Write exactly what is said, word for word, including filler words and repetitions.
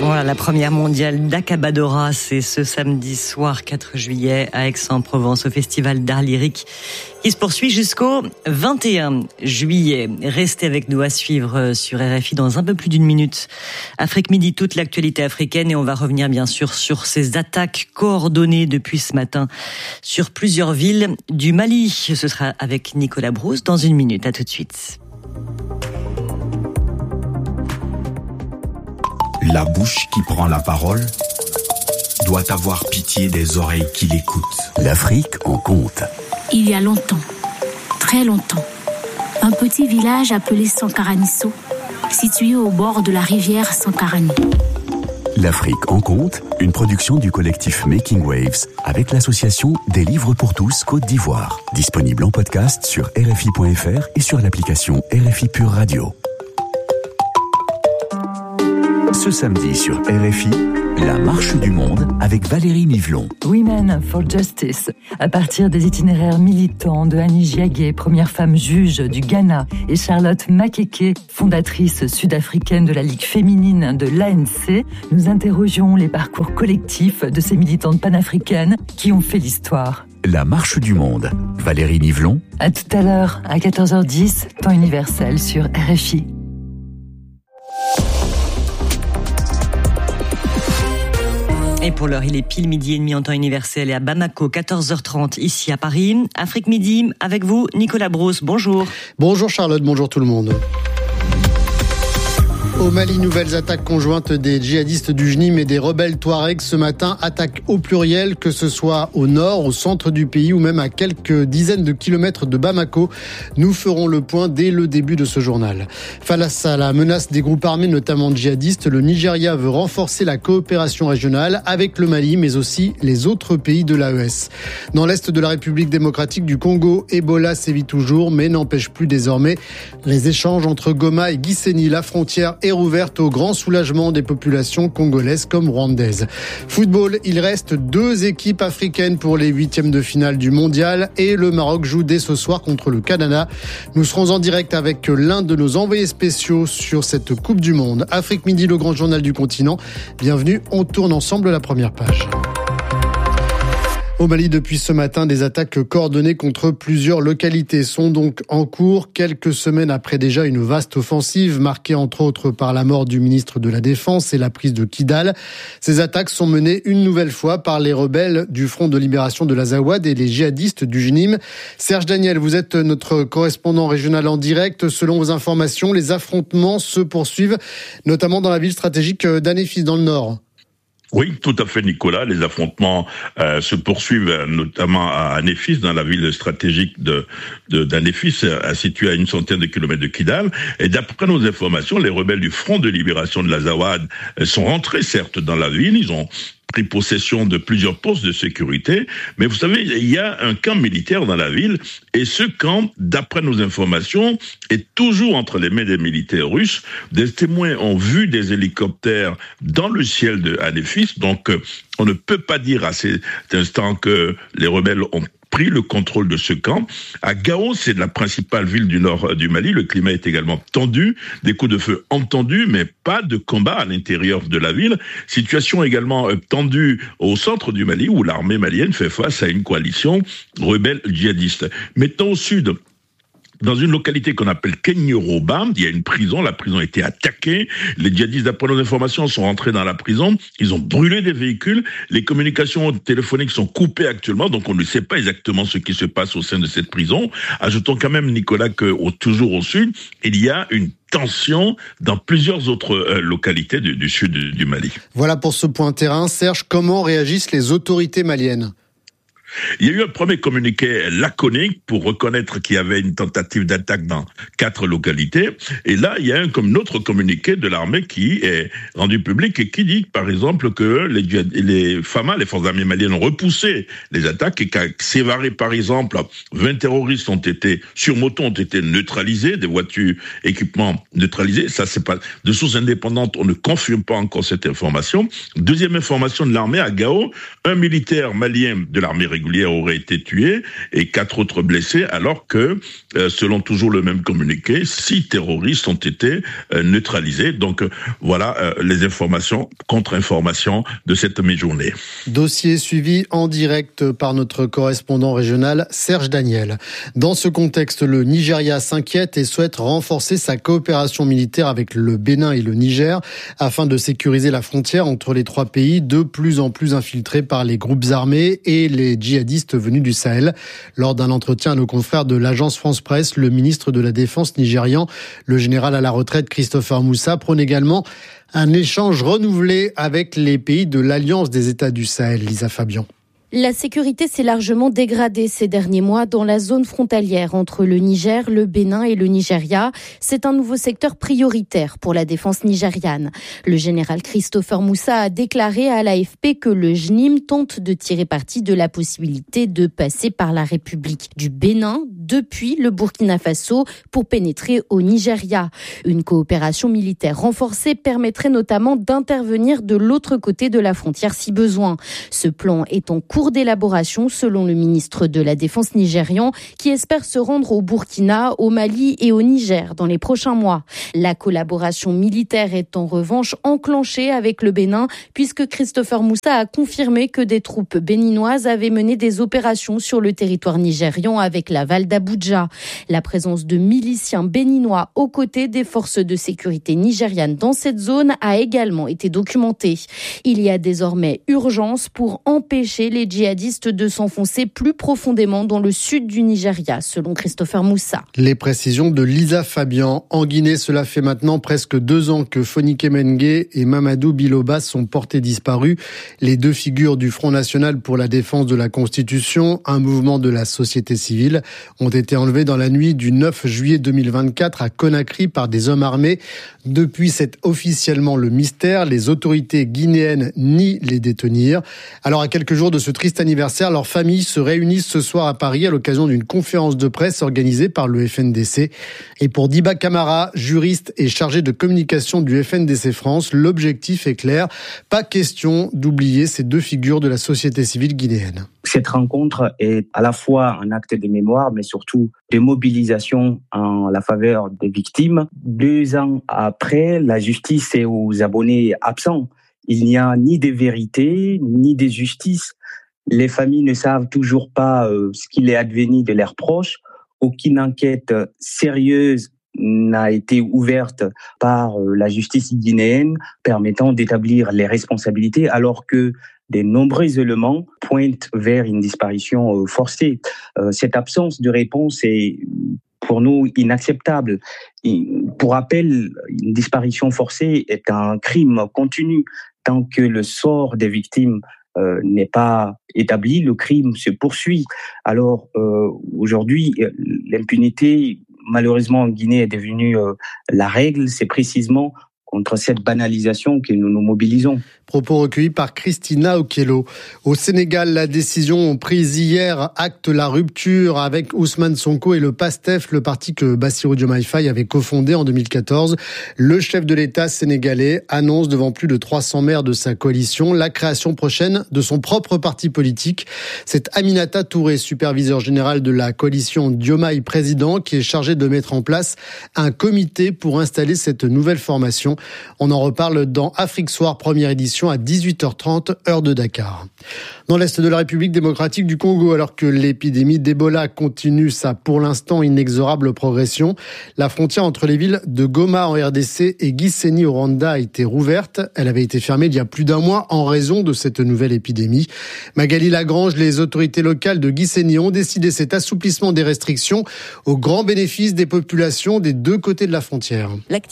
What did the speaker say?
Voilà, la première mondiale d'Acabadora, c'est ce samedi soir quatre juillet à Aix-en-Provence au Festival d'Art Lyrique qui se poursuit jusqu'au vingt et un juillet. Restez avec nous à suivre sur R F I dans un peu plus d'une minute. Afrique Midi, toute l'actualité africaine, et on va revenir bien sûr sur ces attaques coordonnées depuis ce matin sur plusieurs villes du Mali. Ce sera avec Nicolas Brousse dans une minute. À tout de suite. La bouche qui prend la parole doit avoir pitié des oreilles qui l'écoutent. L'Afrique en compte. Il y a longtemps, très longtemps, un petit village appelé Sankaranisso, situé au bord de la rivière Sankarani. L'Afrique en compte, une production du collectif Making Waves avec l'association Des Livres pour Tous Côte d'Ivoire. Disponible en podcast sur R F I point F R et sur l'application R F I Pure Radio. Ce samedi sur R F I, la marche du monde avec Valérie Nivelon. Women for Justice, à partir des itinéraires militants de Annie Giagé, première femme juge du Ghana, et Charlotte Makeke, fondatrice sud-africaine de la Ligue féminine de l'A N C, nous interrogeons les parcours collectifs de ces militantes panafricaines qui ont fait l'histoire. La marche du monde. Valérie Nivelon. À tout à l'heure, à quatorze heures dix, temps universel sur R F I. Et pour l'heure, il est pile midi et demi en temps universel et à Bamako, quatorze heures trente ici à Paris. Afrique Midi, avec vous, Nicolas Brousse. Bonjour. Bonjour Charlotte, bonjour tout le monde. Au Mali, nouvelles attaques conjointes des djihadistes du J N I M et des rebelles Touaregs ce matin. Attaques au pluriel, que ce soit au nord, au centre du pays ou même à quelques dizaines de kilomètres de Bamako. Nous ferons le point dès le début de ce journal. Face à la menace des groupes armés, notamment djihadistes, le Nigeria veut renforcer la coopération régionale avec le Mali, mais aussi les autres pays de l'A E S. Dans l'est de la République démocratique du Congo, Ebola sévit toujours, mais n'empêche plus désormais les échanges entre Goma et Gisenyi. La frontière est ouverte au grand soulagement des populations congolaises comme rwandaises. Football, il reste deux équipes africaines pour les huitièmes de finale du mondial et le Maroc joue dès ce soir contre le Canada. Nous serons en direct avec l'un de nos envoyés spéciaux sur cette Coupe du Monde. Afrique Midi, le grand journal du continent. Bienvenue, on tourne ensemble la première page. Au Mali, depuis ce matin, des attaques coordonnées contre plusieurs localités sont donc en cours, quelques semaines après déjà une vaste offensive marquée entre autres par la mort du ministre de la Défense et la prise de Kidal. Ces attaques sont menées une nouvelle fois par les rebelles du Front de libération de l'Azawad et les djihadistes du J N I M. Serge Daniel, vous êtes notre correspondant régional en direct. Selon vos informations, les affrontements se poursuivent, notamment dans la ville stratégique d'Anéfis, dans le nord. Oui, tout à fait, Nicolas. Les affrontements euh, se poursuivent notamment à Anéfis, dans la ville stratégique de, de d'Anéfis, euh, située à une centaine de kilomètres de Kidal. Et d'après nos informations, les rebelles du Front de libération de l'Azawad euh, sont rentrés, certes, dans la ville. Ils ont pris possession de plusieurs postes de sécurité, mais vous savez, il y a un camp militaire dans la ville, et ce camp, d'après nos informations, est toujours entre les mains des militaires russes. Des témoins ont vu des hélicoptères dans le ciel de Anéfis, donc on ne peut pas dire à cet instant que les rebelles ont pris le contrôle de ce camp. À Gao, c'est la principale ville du nord du Mali. Le climat est également tendu, des coups de feu entendus, mais pas de combat à l'intérieur de la ville. Situation également tendue au centre du Mali, où l'armée malienne fait face à une coalition rebelle djihadiste. Maintenant au sud, dans une localité qu'on appelle Kenyoroba, il y a une prison, la prison a été attaquée, les djihadistes, d'après nos informations, sont rentrés dans la prison, ils ont brûlé des véhicules, les communications téléphoniques sont coupées actuellement, donc on ne sait pas exactement ce qui se passe au sein de cette prison. Ajoutons quand même, Nicolas, que au, toujours au sud, il y a une tension dans plusieurs autres euh, localités du, du sud du, du Mali. Voilà pour ce point terrain. Serge, comment réagissent les autorités maliennes ? Il y a eu un premier communiqué laconique pour reconnaître qu'il y avait une tentative d'attaque dans quatre localités. Et là, il y a un, comme autre communiqué de l'armée qui est rendu public et qui dit, par exemple, que les, les F A M A, les forces armées maliennes, ont repoussé les attaques et qu'à Sévaré, par exemple, vingt terroristes ont été, sur moto, ont été neutralisés, des voitures, équipements neutralisés. Ça, c'est pas, de sources indépendantes, on ne confirme pas encore cette information. Deuxième information de l'armée, à Gao, un militaire malien de l'armée régionale régulière auraient été tués et quatre autres blessés, alors que, euh, selon toujours le même communiqué, six terroristes ont été euh, neutralisés. Donc euh, voilà euh, les informations, contre-informations de cette mi-journée. Dossier suivi en direct par notre correspondant régional Serge Daniel. Dans ce contexte, le Nigeria s'inquiète et souhaite renforcer sa coopération militaire avec le Bénin et le Niger afin de sécuriser la frontière entre les trois pays, de plus en plus infiltrés par les groupes armés et les djihadistes venus du Sahel. Lors d'un entretien à nos confrères de l'agence France-Presse, le ministre de la Défense nigérian, le général à la retraite Christopher Moussa, prône également un échange renouvelé avec les pays de l'Alliance des États du Sahel. Lisa Fabian. La sécurité s'est largement dégradée ces derniers mois dans la zone frontalière entre le Niger, le Bénin et le Nigeria. C'est un nouveau secteur prioritaire pour la défense nigériane. Le général Christopher Moussa a déclaré à l'A F P que le J N I M tente de tirer parti de la possibilité de passer par la République du Bénin depuis le Burkina Faso pour pénétrer au Nigeria. Une coopération militaire renforcée permettrait notamment d'intervenir de l'autre côté de la frontière si besoin. Ce plan est en cours d'élaboration selon le ministre de la Défense nigérian qui espère se rendre au Burkina, au Mali et au Niger dans les prochains mois. La collaboration militaire est en revanche enclenchée avec le Bénin puisque Christopher Moussa a confirmé que des troupes béninoises avaient mené des opérations sur le territoire nigérian avec l'aval d'Abuja. La présence de miliciens béninois aux côtés des forces de sécurité nigérianes dans cette zone a également été documentée. Il y a désormais urgence pour empêcher les djihadistes de s'enfoncer plus profondément dans le sud du Nigeria, selon Christopher Moussa. Les précisions de Lisa Fabian. En Guinée, cela fait maintenant presque deux ans que Fonike Mengue et Mamadou Biloba sont portés disparus. Les deux figures du Front National pour la défense de la Constitution, un mouvement de la société civile, ont été enlevés dans la nuit du neuf juillet deux mille vingt-quatre à Conakry par des hommes armés. Depuis, c'est officiellement le mystère. Les autorités guinéennes nient les détenir. Alors, à quelques jours de ce triste anniversaire, leurs familles se réunissent ce soir à Paris à l'occasion d'une conférence de presse organisée par le F N D C. Et pour Diba Camara, juriste et chargé de communication du F N D C France, l'objectif est clair. Pas question d'oublier ces deux figures de la société civile guinéenne. Cette rencontre est à la fois un acte de mémoire, mais surtout de mobilisation en la faveur des victimes. Deux ans après, la justice est aux abonnés absents. Il n'y a ni de vérité, ni de justice. Les familles ne savent toujours pas euh, ce qu'il est advenu de leurs proches. Aucune enquête sérieuse n'a été ouverte par euh, la justice guinéenne permettant d'établir les responsabilités, alors que de nombreux éléments pointent vers une disparition euh, forcée. Euh, cette absence de réponse est pour nous inacceptable. Pour rappel, une disparition forcée est un crime continu. Tant que le sort des victimes euh, n'est pas établi, le crime se poursuit. Alors euh, aujourd'hui, l'impunité, malheureusement en Guinée, est devenue euh, la règle. C'est précisément contre cette banalisation que nous nous mobilisons. Propos recueillis par Christina Okello. Au Sénégal, la décision prise hier acte la rupture avec Ousmane Sonko et le PASTEF, le parti que Bassirou Diomaye Faye avait cofondé en deux mille quatorze. Le chef de l'État sénégalais annonce devant plus de trois cents maires de sa coalition la création prochaine de son propre parti politique. C'est Aminata Touré, superviseur général de la coalition Diomaye Président, qui est chargé de mettre en place un comité pour installer cette nouvelle formation. On en reparle dans Afrique Soir, première édition à dix-huit heures trente, heure de Dakar. Dans l'Est de la République démocratique du Congo, alors que l'épidémie d'Ebola continue sa pour l'instant inexorable progression, la frontière entre les villes de Goma en R D C et Gisenyi au Rwanda a été rouverte. Elle avait été fermée il y a plus d'un mois en raison de cette nouvelle épidémie. Magali Lagrange, les autorités locales de Gisenyi ont décidé cet assouplissement des restrictions au grand bénéfice des populations des deux côtés de la frontière.